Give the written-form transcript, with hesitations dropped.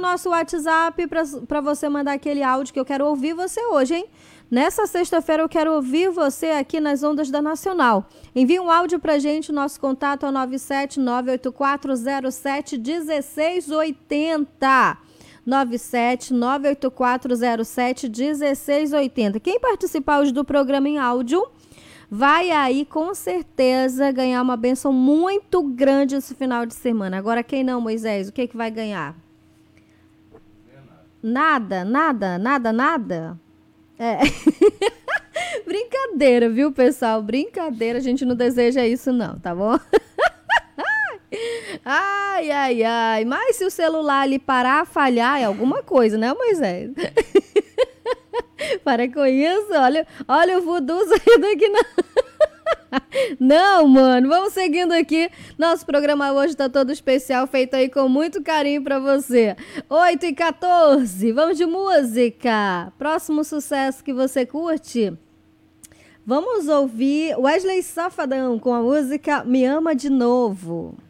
nosso WhatsApp para você mandar aquele áudio que eu quero ouvir você hoje, hein? Nessa sexta-feira eu quero ouvir você aqui nas ondas da Nacional. Envie um áudio pra gente, nosso contato é 97984071680. 97984071680. Quem participar hoje do programa em áudio vai aí com certeza ganhar uma bênção muito grande esse final de semana. Agora quem não, Moisés, o que vai ganhar? Nada. É. Brincadeira, viu, pessoal? Brincadeira, a gente não deseja isso não, tá bom? Ai. Mas se o celular ali parar, falhar, é alguma coisa, né, Moisés? Para com isso, olha o voodoo saindo aqui não. Não, mano, vamos seguindo aqui. Nosso programa hoje tá todo especial, feito aí com muito carinho pra você. 8h14, vamos de música. Próximo sucesso que você curte. Vamos ouvir Wesley Safadão com a música Me Ama de Novo.